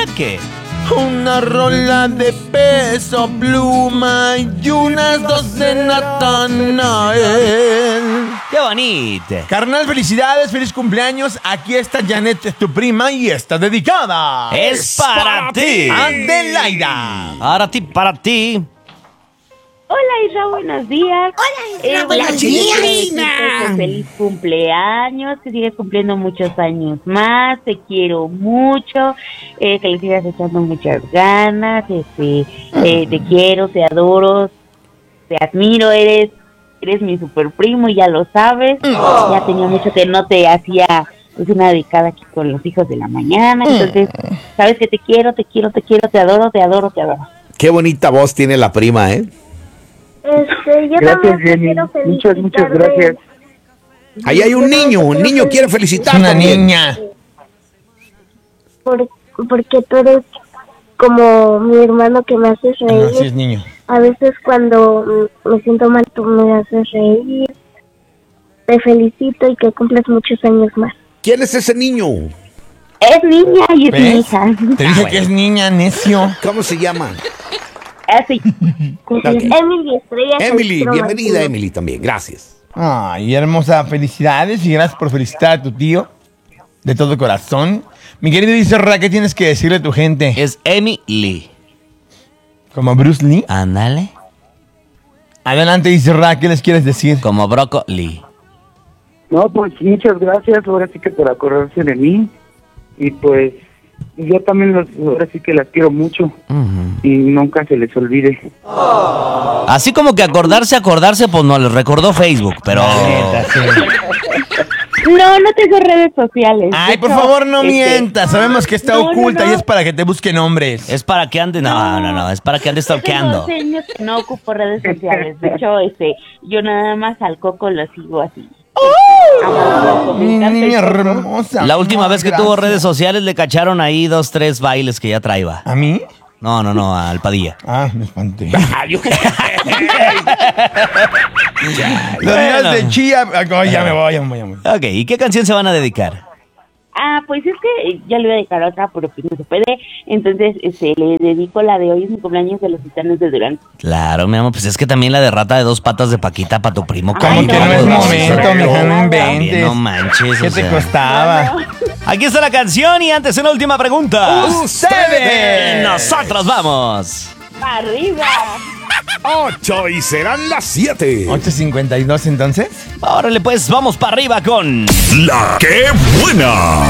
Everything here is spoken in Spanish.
¿Para qué? Una rola de Peso Pluma y unas dos de Natanael. ¡Qué bonito! Carnal, felicidades, feliz cumpleaños. Aquí está Janet, tu prima, y está dedicada. Es para ti. Adelaida. Para ti. Hola Isra, buenos días. Buenos días, Isra. Feliz cumpleaños, que sigas cumpliendo muchos años más, te quiero mucho, que le sigas echando muchas ganas, te quiero, te adoro, te admiro, eres mi super primo y ya lo sabes. Ya tenía mucho que no te hacía una dedicada aquí con los hijos de la mañana, entonces sabes que te quiero, te adoro. Qué bonita voz tiene la prima, ¿eh? Yo Gracias, también te Jenny. quiero Muchas gracias. Ahí hay un niño quiere felicitar Una también. niña. Porque tú eres como mi hermano que me haces reír. Así es, niño. A veces cuando me siento mal tú me haces reír. Te felicito y que cumplas muchos años más. ¿Quién es ese niño? Es niña y es mi ¿Ves? hija. Te dije que es niña, necio. ¿Cómo se llama? Así. Emily Estrella. Emily, Castro bienvenida Martínez. Emily también, gracias. Ay, hermosa, felicidades y gracias por felicitar a tu tío de todo corazón. Mi querido Isra, ¿qué tienes que decirle a tu gente? Es Emily. ¿Como Bruce Lee? Ándale. Adelante, Isra, ¿qué les quieres decir? Como brócoli. No, pues muchas gracias, ahora sí que por acordarse de mí. Y pues yo también ahora sí que las quiero mucho. Y nunca se les olvide. Así como que acordarse, pues no les recordó Facebook, pero... No tengo redes sociales. Ay, De por hecho, favor, no mientas. Sabemos que está oculta y es para que te busquen hombres. Es para que ande... No, es para que ande Tengo stalkeando. 12 años que no ocupo redes sociales. De hecho, yo nada más al Coco lo sigo así. Mi niña hermosa. La última vez que tuvo Gracias. redes sociales le cacharon ahí 2, 3 bailes que ya traía. ¿A mí? No, al Padilla. Ah, me espanté. Bueno. Los días de chía. Ay, ya me voy. Ok, ¿y qué canción se van a dedicar? Pues es que ya le voy a dedicar otra, pero pues no se puede. Entonces, le dedico la de hoy, es mi cumpleaños de los Titanes de Durán. Claro, mi amor, pues es que también la de Rata de 2 patas de Paquita para tu primo. Como Ay, que no es no, momento, no, mija, no no, inventes. No manches, ¿Qué o te sea. costaba? Aquí está la canción y antes una última pregunta. ¡Ustedes! Y nosotros vamos. ¡Arriba! 8 y serán las 7. 8:52 entonces. Órale, pues vamos para arriba con... La que buena.